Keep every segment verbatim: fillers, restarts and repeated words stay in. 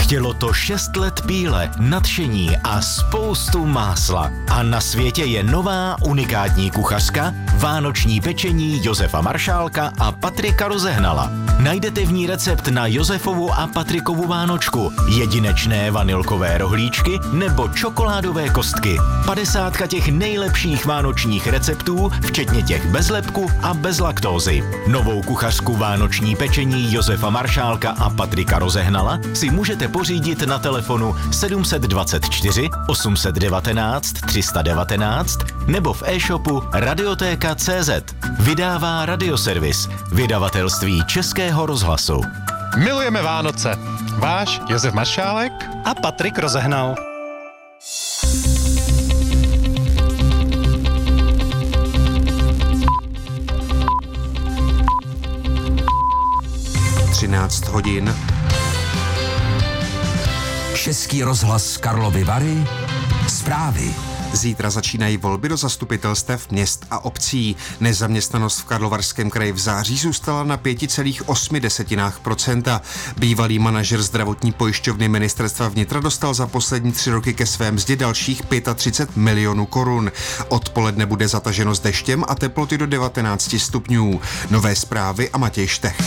Chtělo to šest let píle, nadšení a spoustu másla. A na světě je nová unikátní kuchařka, vánoční pečení Josefa Maršálka a Patrika Rozehnala. Najdete v ní recept na Josefovu a Patrikovu vánočku, jedinečné vanilkové rohlíčky nebo čokoládové kostky. Padesátka těch nejlepších vánočních receptů, včetně těch bez lepku a bez laktózy. Novou kuchařku vánoční pečení Josefa Maršálka a Patrika Rozehnala si můžete pořídit na telefonu sedm dvacet čtyři osm set devatenáct tři sta devatenáct nebo v e-shopu radiotéka tečka cé zet. Vydává Radioservis, vydavatelství Českého rozhlasu. Milujeme Vánoce. Váš Josef Maršálek a Patrik Rozehnal. třináct hodin. Český rozhlas Karlovy Vary. Zprávy. Zítra začínají volby do zastupitelstev měst a obcí. Nezaměstnanost v Karlovarském kraji v září zůstala na pět celá osm procenta. Bývalý manažer zdravotní pojišťovny ministerstva vnitra dostal za poslední tři roky ke své mzdě dalších třicet pět milionů korun. Odpoledne bude zataženo s deštěm a teploty do devatenáct stupňů. Nové zprávy a Matěj Štech.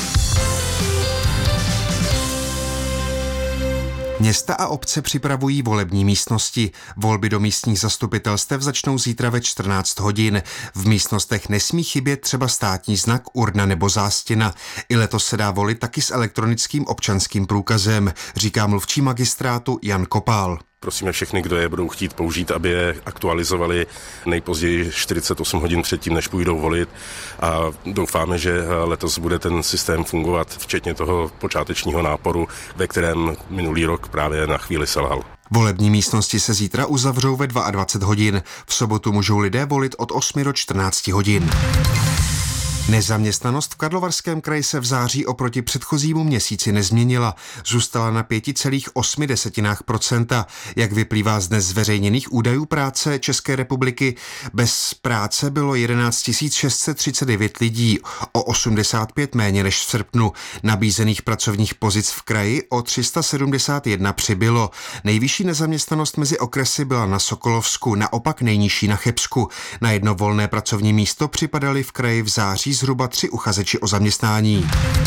Města a obce připravují volební místnosti. Volby do místních zastupitelstev začnou zítra ve čtrnáct hodin. V místnostech nesmí chybět třeba státní znak, urna nebo zástěna. I letos se dá volit taky s elektronickým občanským průkazem, říká mluvčí magistrátu Jan Kopál. Prosíme všechny, kdo je budou chtít použít, aby je aktualizovali nejpozději čtyřicet osm hodin předtím, než půjdou volit, a doufáme, že letos bude ten systém fungovat, včetně toho počátečního náporu, ve kterém minulý rok právě na chvíli selhal. Volební místnosti se zítra uzavřou ve dvacet dva hodin. V sobotu můžou lidé volit od osmi do čtrnácti hodin. Nezaměstnanost v Karlovarském kraji se v září oproti předchozímu měsíci nezměnila. Zůstala na pět celá osm procenta. Jak vyplývá z dnes zveřejněných údajů práce České republiky, bez práce bylo jedenáct tisíc šest set třicet devět lidí, o osmdesát pět méně než v srpnu. Nabízených pracovních pozic v kraji o tři sta sedmdesát jedna přibylo. Nejvyšší nezaměstnanost mezi okresy byla na Sokolovsku, naopak nejnižší na Chebsku. Na jedno volné pracovní místo připadali v kraji v září zhruba tři uchazeči o zaměstnání.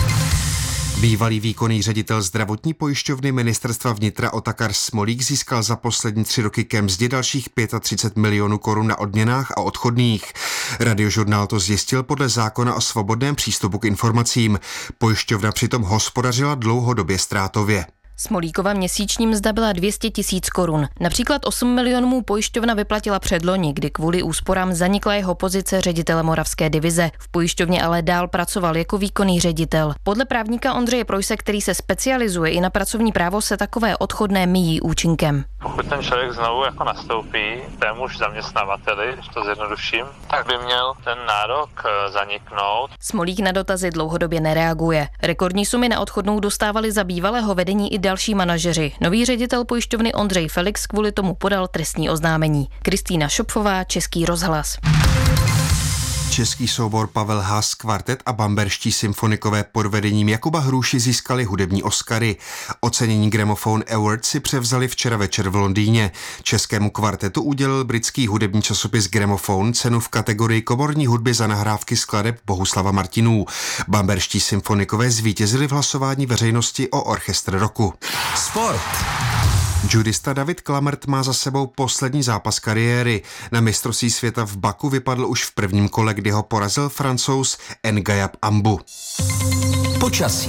Bývalý výkonný ředitel zdravotní pojišťovny ministerstva vnitra Otakar Smolík získal za poslední tři roky ke mzdě dalších třicet pět milionů korun na odměnách a odchodných. Radiožurnál to zjistil podle zákona o svobodném přístupu k informacím. Pojišťovna přitom hospodařila dlouhodobě ztrátově. Smolíkova měsíční mzda byla dvě stě tisíc korun. Například osm milionů mu pojišťovna vyplatila předloni, kdy kvůli úsporám zanikla jeho pozice ředitele Moravské divize. V pojišťovně ale dál pracoval jako výkonný ředitel. Podle právníka Ondřeje Projse, který se specializuje i na pracovní právo, se takové odchodné míjí účinkem. Pokud ten člověk znovu jako nastoupí témuž zaměstnavateli, když to zjednoduším, tak by měl ten nárok zaniknout. Smolík na dotazy dlouhodobě nereaguje. Rekordní sumy na odchodnou dostávali za bývalého vedení i další manažeři. Nový ředitel pojišťovny Ondřej Felix kvůli tomu podal trestní oznámení. Kristýna Šopfová, Český rozhlas. Český soubor Pavel Haas kvartet a Bamberští symfonikové pod vedením Jakuba Hrůši získali hudební Oscary. Ocenění Gramophone Awards si převzali včera večer v Londýně. Českému kvartetu udělil britský hudební časopis Gramophone cenu v kategorii komorní hudby za nahrávky skladeb Bohuslava Martinů. Bamberští symfonikové zvítězili v hlasování veřejnosti o orchestr roku. Sport. Judista David Klamert má za sebou poslední zápas kariéry. Na mistrovství světa v Baku vypadl už v prvním kole, kdy ho porazil Francouz Ngayab Ambu. Počasí.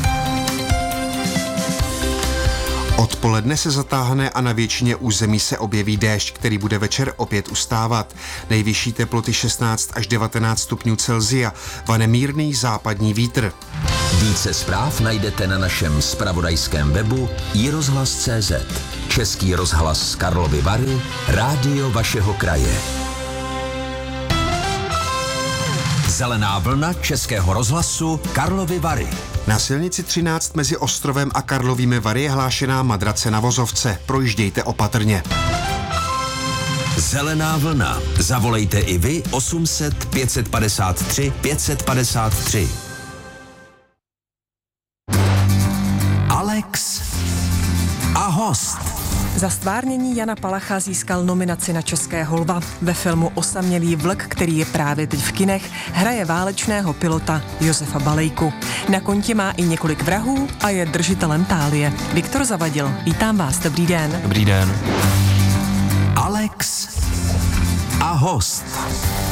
Odpoledne se zatáhne a na většině území se objeví déšť, který bude večer opět ustávat. Nejvyšší teploty šestnáct až devatenáct stupňů Celsia, vane mírný západní vítr. Více zpráv najdete na našem zpravodajském webu i rozhlas tečka cé zet. Český rozhlas Karlovy Vary, rádio vašeho kraje. Zelená vlna Českého rozhlasu Karlovy Vary. Na silnici třináct mezi Ostrovem a Karlovými Vary je hlášená madrace na vozovce. Projíždějte opatrně. Zelená vlna. Zavolejte i vy osm set pět set padesát tři pět set padesát tři. Alex a host. Za stvárnění Jana Palacha získal nominaci na Českého lva. Ve filmu Osamělý vlk, který je právě teď v kinech, hraje válečného pilota Josefa Balejku. Na kontě má i několik vrahů a je držitelem tálie. Viktor Zavadil, vítám vás, dobrý den. Dobrý den. Alex a host.